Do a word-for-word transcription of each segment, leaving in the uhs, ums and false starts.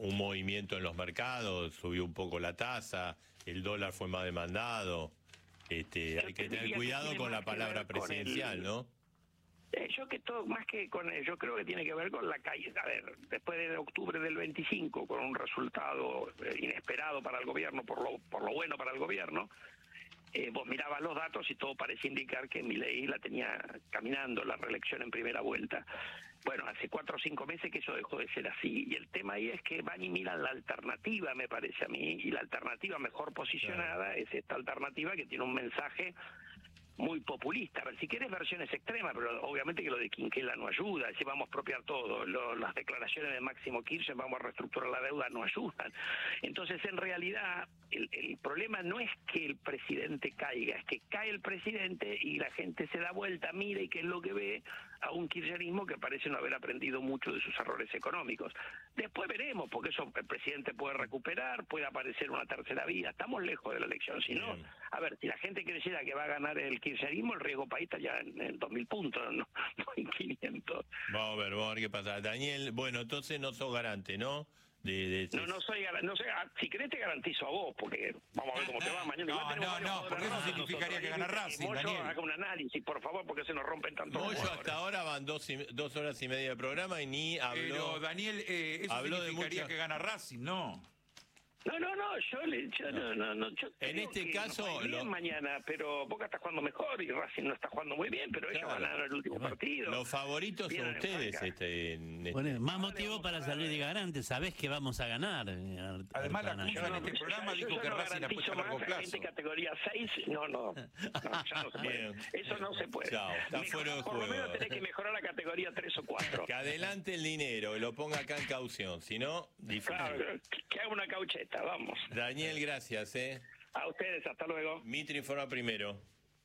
un movimiento en los mercados, subió un poco la tasa, el dólar fue más demandado. Este, hay que tener cuidado con la palabra presidencial, ¿no? Eh, yo que todo, más que con él, yo creo que tiene que ver con la calle. A ver, después de octubre del veinticinco, con un resultado eh, inesperado para el gobierno, por lo, por lo bueno para el gobierno, eh, vos mirabas los datos y todo parecía indicar que Milei la tenía caminando la reelección en primera vuelta. Bueno, hace cuatro o cinco meses que eso dejó de ser así. Y el tema ahí es que van y miran la alternativa, me parece a mí, y la alternativa mejor posicionada es esta alternativa que tiene un mensaje muy populista. Si querés versiones extremas, pero obviamente que lo de Quinquela no ayuda, si vamos a expropiar todo, lo, las declaraciones de Máximo Kirchner, vamos a reestructurar la deuda, no ayudan. Entonces, en realidad, el, el problema no es que el presidente caiga, es que cae el presidente y la gente se da vuelta, mira y qué es lo que ve a un kirchnerismo que parece no haber aprendido mucho de sus errores económicos. Después veremos, porque eso el presidente puede recuperar, puede aparecer una tercera vía, estamos lejos de la elección, si no, a ver, si la gente creyera que va a ganar el kirchnerismo, el riesgo país está ya en, en dos mil puntos, no, no en quinientos. Vamos a ver, vamos a ver qué pasa. Daniel, bueno, entonces no sos garante, ¿no? De, de, de... No, no soy garante, no sé, si querés te garantizo a vos, porque vamos a ver cómo te va mañana. No, no, no, porque eso significaría que gana Racing, Moyo, Daniel. haga un análisis, por favor, porque se nos rompen tantos Moyo jugadores. hasta ahora van dos, y, dos horas y media de programa y ni habló. Pero, Daniel, eh, eso habló significaría de mucha... que gana Racing, ¿no? No, no, no, yo, le, yo no, no, no. Yo en este caso, no bien lo... mañana, pero Boca está jugando mejor y Racing no está jugando muy bien, pero ellos claro. ganaron el último partido. Los favoritos Vienen son ustedes. Este, en este... Bueno, más motivo para salir de garante, sabés que vamos a ganar. Además, la Cuña en este yo, programa yo, dijo yo que no Racing apuesta a largo más, plazo. Gente categoría seis, no, no, no, ya no se puede. Eso no se puede. Chao, está Mejor, fuera de por juego. lo menos tenés que mejorar la categoría tres o cuatro. Que adelante el dinero, lo ponga acá en caución, si no, difícil. Claro, que haga una caucheta, vamos. Daniel, gracias, eh. A ustedes, hasta luego. Mitre informa primero.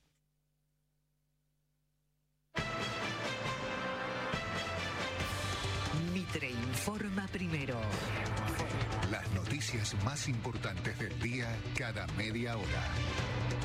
Mitre informa primero. Las noticias más importantes del día cada media hora.